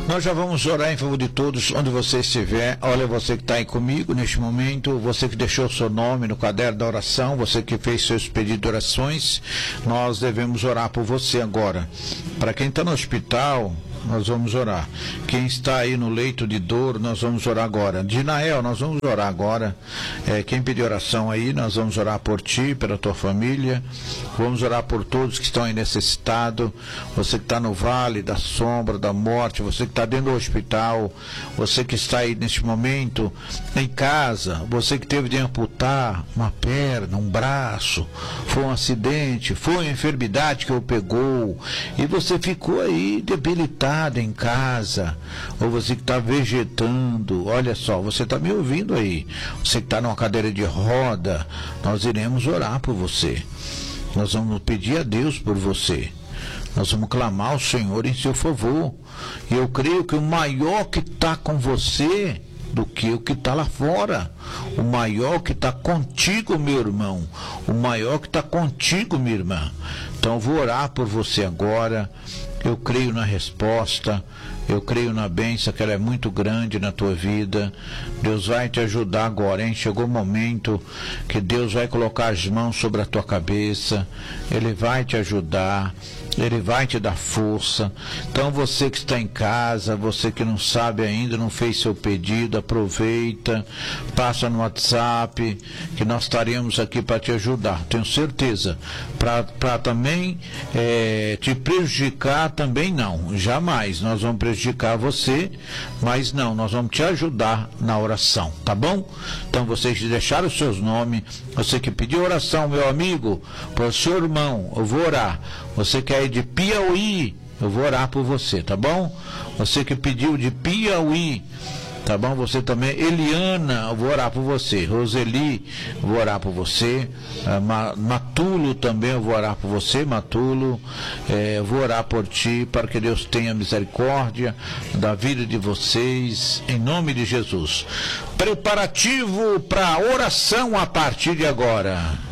Nós já vamos orar em favor de todos, onde você estiver. Olha, você que está aí comigo neste momento, você que deixou seu nome no caderno da oração, você que fez seus pedidos de orações, nós devemos orar por você agora. Para quem está no hospital, nós vamos orar. Quem está aí no leito de dor, nós vamos orar agora. Dinael, nós vamos orar agora. Quem pedir oração aí, nós vamos orar por ti, pela tua família. Vamos orar por todos que estão aí necessitados. Você que está no vale da sombra, da morte, você que está dentro do hospital, você que está aí neste momento em casa, você que teve de amputar uma perna, um braço, foi um acidente, foi uma enfermidade que o pegou, e você ficou aí debilitado em casa, ou você que está vegetando. Olha só, você está me ouvindo aí, você que está numa cadeira de roda, nós iremos orar por você, nós vamos pedir a Deus por você, nós vamos clamar ao Senhor em seu favor, e eu creio que o maior que está com você do que o que está lá fora, o maior que está contigo, meu irmão, o maior que está contigo, minha irmã. Então eu vou orar por você agora. Eu creio na resposta, eu creio na bênção, que ela é muito grande na tua vida. Deus vai te ajudar agora, hein? Chegou o momento que Deus vai colocar as mãos sobre a tua cabeça, Ele vai te ajudar, Ele vai te dar força. Então você que está em casa, você que não sabe ainda, não fez seu pedido, aproveita, passa no WhatsApp, que nós estaremos aqui para te ajudar, tenho certeza. Para também te prejudicar, também não, jamais nós vamos prejudicar você, mas não, nós vamos te ajudar na oração, tá bom? Então vocês deixaram os seus nomes, você que pediu oração, meu amigo, por seu irmão, eu vou orar. Você que é de Piauí, eu vou orar por você, tá bom? Você que pediu de Piauí, tá bom? Você também, Eliana, eu vou orar por você. Roseli, eu vou orar por você. Matulo também, eu vou orar por você, Matulo. Eu vou orar por ti, para que Deus tenha misericórdia da vida de vocês, em nome de Jesus. Preparativo para a oração a partir de agora.